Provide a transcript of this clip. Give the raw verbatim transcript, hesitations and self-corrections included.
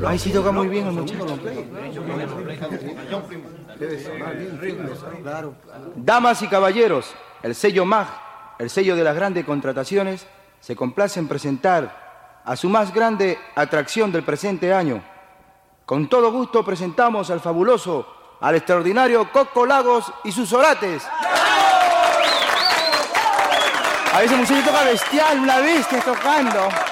Ay, sí toca muy bien el muchacho. Damas y caballeros, el sello M A G, el sello de las grandes contrataciones, se complace en presentar a su más grande atracción del presente año. Con todo gusto presentamos al fabuloso, al extraordinario Coco Lagos y sus orates. A ese muchacho toca bestial, una bestia tocando.